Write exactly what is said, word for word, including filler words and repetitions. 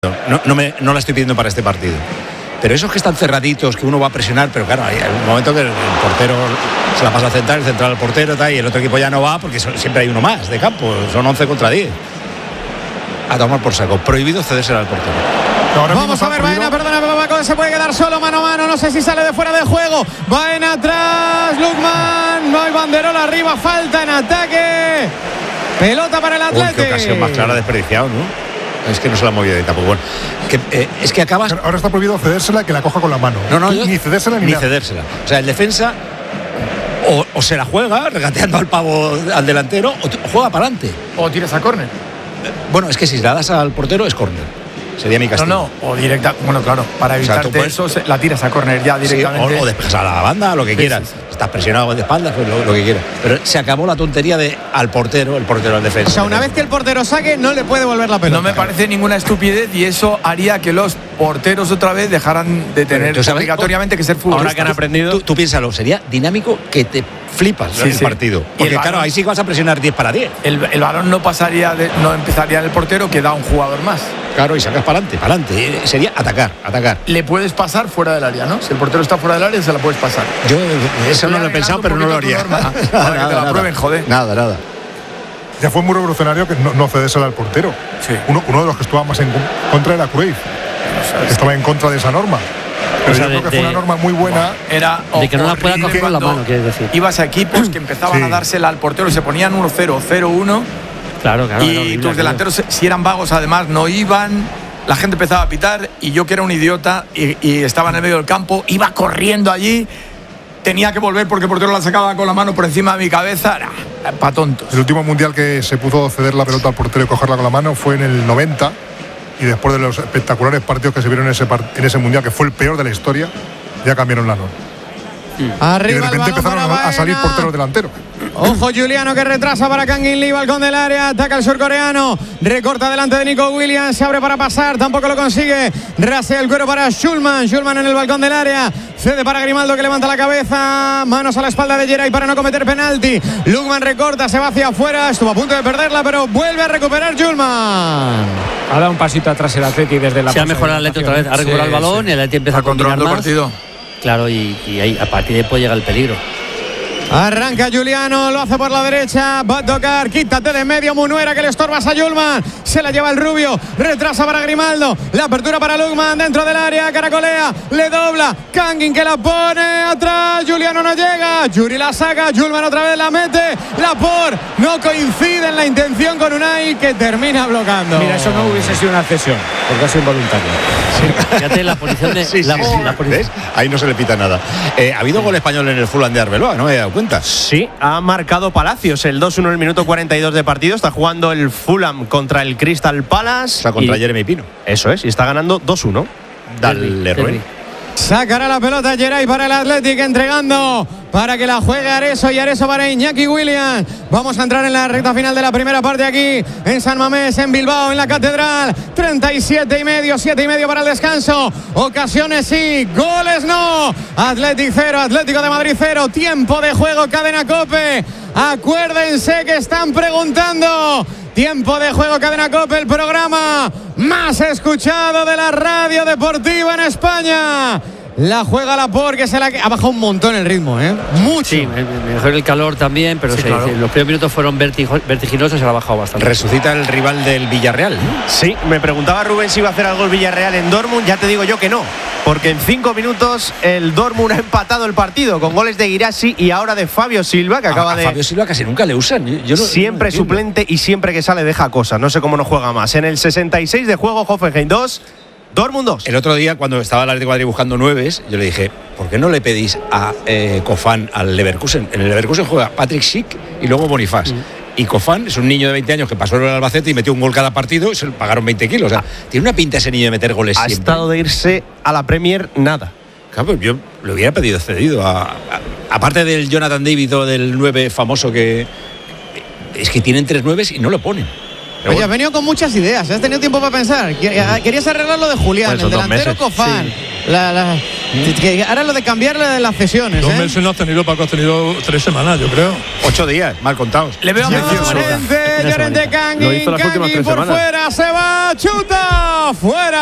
No, no, me, no la estoy pidiendo para este partido. Pero esos que están cerraditos, que uno va a presionar, pero claro, hay un momento que el portero se la pasa a central, el central al portero, tal, y el otro equipo ya no va porque son, siempre hay uno más de campo, son once contra diez. A tomar por saco, prohibido cederse al portero. No, Vamos a ver, Baena, perdona, Babaco, se puede quedar solo mano a mano, no sé si sale de fuera de juego. Baena atrás, Lukman, no hay banderola arriba, falta en ataque. Pelota para el Athletic. Uy, qué ocasión más clara desperdiciado, ¿no? Es que no se la ha movido de tampoco. Bueno, que, eh, es que acabas. Ahora está prohibido cedérsela, que la coja con la mano. No, no, yo, ni cedérsela ni, ni nada. cedérsela. O sea, el defensa o, o se la juega regateando al pavo al delantero o, o juega para adelante. O tiras a córner. Bueno, es que si la das al portero es córner. Sería mi castigo. No, no, o directa. Bueno, claro, para evitarte o sea, puedes, eso, la tiras a córner ya directamente. Sí, o, o despejas a la banda, lo que sí, quieras. Sí, sí. Estás presionado de espaldas, pues lo, lo que quieras. Pero se acabó la tontería de al portero, el portero al defensa. O sea, una vez que el portero saque, no le puede volver la pelota. No me parece ninguna estupidez y eso haría que los porteros otra vez dejaran de tener obligatoriamente que ser futbolistas. Ahora que han aprendido. Tú, tú piénsalo, sería dinámico que te flipas sí, el sí. partido. Porque el claro, balón, ahí sí vas a presionar diez para diez. El, el balón no pasaría, de, no empezaría en el portero, que da un jugador más. Claro, y sacas para adelante, para adelante. Sería atacar, atacar. Le puedes pasar fuera del área, ¿no? Si el portero está fuera del área, se la puedes pasar. Yo eso no lo he pensado, pero no lo haría. Nada, nada, que te la prueben, joder. Nada, nada. Ya fue muy revolucionario que no, no cedésela al portero. Sí. Uno, uno de los que estaba más en contra era Cruyff. No sé, estaba en contra de esa norma. Pero o sea, yo creo que de, fue una norma muy buena. Era de que no la pueda coger con la mano, quieres decir. Ibas a equipos que empezaban sí. a dársela al portero y se ponían uno cero, cero uno. Claro, claro. Y horrible, tus delanteros, claro. si eran vagos, además, no iban. La gente empezaba a pitar y yo, que era un idiota y, y estaba en el medio del campo, iba corriendo allí. Tenía que volver porque el portero la sacaba con la mano por encima de mi cabeza. Nah, pa' tontos. El último mundial que se pudo ceder la pelota al portero y cogerla con la mano fue en el noventa. Y después de los espectaculares partidos que se vieron en ese, en ese mundial, que fue el peor de la historia, ya cambiaron la norma. Arriba y de repente empezaron a, a salir porteros delanteros. Ojo, Juliano, que retrasa para Kangin Lee, balcón del área, ataca el surcoreano, recorta delante de Nico Williams, se abre para pasar, tampoco lo consigue, rasea el cuero para Schulman, Schulman en el balcón del área, cede para Grimaldo, que levanta la cabeza, manos a la espalda de Geray para no cometer penalti, Lukman recorta, se va hacia afuera, estuvo a punto de perderla, pero vuelve a recuperar Schulman. Ha dado un pasito atrás el Atleti desde la. Se ha mejorado el Atleti otra vez, ha recuperado sí, el balón sí. y el Atleti empieza a controlar el partido. Claro, y, y ahí a partir de ahí puede llegar el peligro. Arranca Juliano, lo hace por la derecha, va a tocar, quítate de medio, Munuera, que le estorbas a Schulman, se la lleva el Rubio, retrasa para Grimaldo, la apertura para Lukman, dentro del área, caracolea, le dobla, Kangin que la pone atrás, Juliano no llega, Yuri la saca, Schulman otra vez la mete, Laporte no coincide en la intención con Unai, que termina bloqueando. Mira, eso no hubiese sido una cesión, porque ha sido involuntario. Sí, fíjate la posición de... Sí, la, sí, sí. La posición. Ahí no se le pita nada. Eh, ha habido gol español en el Fulham de Arbeloa, no me he dado cuenta. Sí, ha marcado Palacios el dos uno en el minuto cuarenta y dos de partido. Está jugando el Fulham contra el Crystal Palace. O sea, contra y, Jeremy Pino. Eso es, y está ganando dos uno. Dale, Rubén. Sacará la pelota Geray para el Athletic, entregando para que la juegue Areso, y Areso para Iñaki Williams. Vamos a entrar en la recta final de la primera parte aquí en San Mamés, en Bilbao, en la Catedral. treinta y siete y medio, siete y medio para el descanso. Ocasiones sí, goles no. Athletic cero, Atlético de Madrid cero. Tiempo de juego, Cadena COPE. Acuérdense que están preguntando. Tiempo de juego, Cadena COPE, el programa más escuchado de la radio deportiva en España. La juega Laporte, que se la ha bajado un montón el ritmo, ¿eh? Mucho. Sí, mejor el calor también, pero sí, sí, claro. Los primeros minutos fueron vertiginosos y se la ha bajado bastante. Resucita el rival del Villarreal, ¿no? Sí, me preguntaba Rubén si iba a hacer algo el Villarreal en Dortmund. Ya te digo yo que no, porque en cinco minutos el Dortmund ha empatado el partido con goles de Guirassy y ahora de Fabio Silva, que a, acaba a de... Fabio Silva casi nunca le usan. Yo no, siempre no suplente y siempre que sale deja cosas. No sé cómo no juega más. En el sesenta y seis de juego, Hoffenheim dos, Dortmund dos. El otro día, cuando estaba el Atlético de Madrid buscando nueves, yo le dije, ¿por qué no le pedís a eh, Cofán al Leverkusen? En el Leverkusen juega Patrick Schick y luego Bonifaz. Mm. Y Cofán es un niño de veinte años que pasó en el Albacete y metió un gol cada partido y se le pagaron veinte kilos. O sea, ah. tiene una pinta ese niño de meter goles ha siempre. Ha estado de irse a la Premier nada. Claro, pues yo le hubiera pedido cedido. A, a, aparte del Jonathan David o del nueve famoso que... Es que tienen tres nueves y no lo ponen. Oye, bueno. Has venido con muchas ideas, has tenido tiempo para pensar. Querías arreglar lo de Julián, pues el delantero Cofán, sí. la, la, Que ahora lo de cambiarle de las cesiones. Dos ¿eh? meses no has tenido, Paco, has tenido tres semanas, yo creo. Ocho días, mal contados. Le veo ambicioso. Llorente, Llorente, Kangin, Kangin por fuera, se va, chuta, fuera.